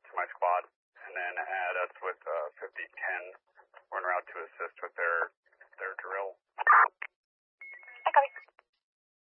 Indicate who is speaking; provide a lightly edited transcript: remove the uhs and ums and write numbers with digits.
Speaker 1: to my squad, and then add us with 5010. We're en route to assist with their